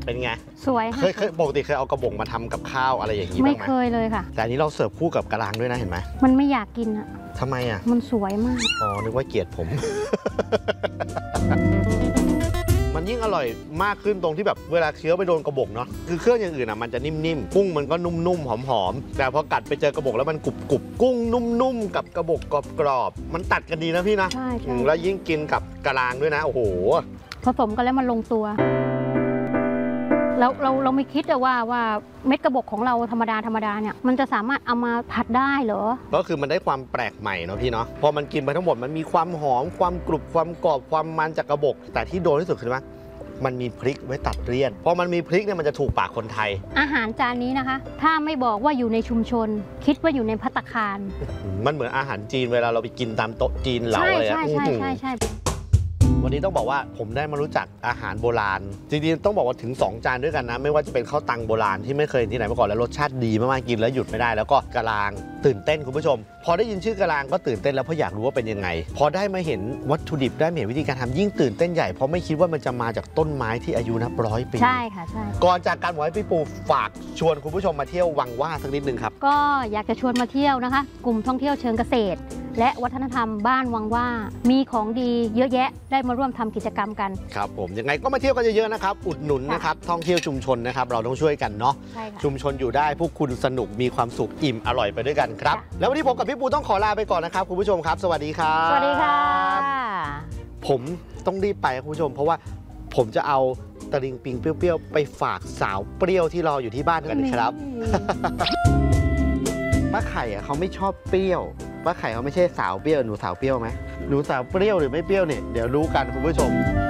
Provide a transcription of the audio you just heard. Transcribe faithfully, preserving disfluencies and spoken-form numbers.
เป็นไงสวยค่ะเคยเคยปกติเคยเอากระบอกมาทำกับข้าวอะไรอย่างนี้บ้างไหมไม่เคยเลยค่ะแต่อันนี้เราเสิร์ฟคู่กับกะลางด้วยนะเห็นไหมมันไม่อยากกินอะทำไมอะมันสวยมากอ๋อนึกว่าเกลียดผม มันยิ่งอร่อยมากขึ้นตรงที่แบบเวลาเคี้ยวไปโดนกระบอกเนาะคือเครื่องอย่างอื่นอ่ะมันจะนิ่มๆกุ้งมันก็นุ่มๆหอมๆแต่พอกัดไปเจอกระบอกแล้วมันกรุบๆกุ้งนุ่มๆกับกระบอกกรอบๆมันตัดกันดีนะพี่นะใช่ใช่แล้วยิ่งกินกับกะลางด้วยนะโอ้โหผสมกันแล้วมันลงตัวแล้วเราเราไม่คิดอะว่าว่าเม็ดกระบอกของเราธรรมดาธรรมดาเนี่ยมันจะสามารถเอามาผัดได้เหรอก็คือมันได้ความแปลกใหม่เนาะพี่เนาะพอมันกินไปทั้งหมดมันมีความหอมความกรุบความกรอบความมันจากกระบอกแต่ที่โดนที่สุดคือว่ามันมีพริกไว้ตัดเลี่ยนพอมันมีพริกเนี่ยมันจะถูกปากคนไทยอาหารจานนี้นะคะถ้าไม่บอกว่าอยู่ในชุมชนคิดว่าอยู่ในภัตตาคารมันเหมือนอาหารจีนเวลาเราไปกินตามโต๊ะจีนเหลาอะไรใช่ใช่ใช่ใช่วันนี้ต้องบอกว่าผมได้มารู้จักอาหารโบราณจริงๆต้องบอกว่าถึงสองจานด้วยกันนะไม่ว่าจะเป็นข้าวตังโบราณที่ไม่เคยที่ไหนมาก่อนแล้วรสชาติดีมากๆกินแล้วหยุดไม่ได้แล้วก็กะลางตื่นเต้นคุณผู้ชมพอได้ยินชื่อกะลางก็ตื่นเต้นแล้วเพราะอยากรู้ว่าเป็นยังไงพอได้มาเห็นวัตถุดิบได้มาเห็นวิธีการทำยิ่งตื่นเต้นใหญ่เพราะไม่คิดว่ามันจะมาจากต้นไม้ที่อายุนับร้อยปีใช่ค่ะใช่ก่อนจากการบอกให้พี่ปูฝากชวนคุณผู้ชมมาเที่ยววังว่าสักนิดนึงครับก็อยากจะชวนมาเที่ยวนะคะกลุ่มท่องเที่ยวเชิงเกษตรและวัฒนธรรมบ้านวังว่ามีของดีเยอะแยะได้มาร่วมทำกิจกรรมกันครับผมยังไงก็มาเที่ยวกันเยอะๆนะครับอุดหนุนนะครับท่องเที่ยวชุมชนนะครับเราต้องช่วยกันเนาะชุมชนอยู่ได้พวกคุณสนุกมีความสุขอิ่มอร่อยไปด้วยกันครับแล้ววันนี้ผมกับพี่ปูต้องขอลาไปก่อนนะครับคุณผู้ชมครับสวัสดีครับสวัสดีค่ะผมต้องรีบไปคุณผู้ชมเพราะว่าผมจะเอาตะลิงปิงเปรี้ยวๆไปฝากสาวเปรี้ยวที่รออยู่ที่บ้านกันครับป้าไข่อะเขาไม่ชอบเปรี้ยวป้าไข่เขาไม่ใช่สาวเปรี้ยวหนูสาวเปรี้ยวไหมหนูสาวเปรี้ยวหรือไม่เปรี้ยวเนี่ยเดี๋ยวรู้กันคุณผู้ชม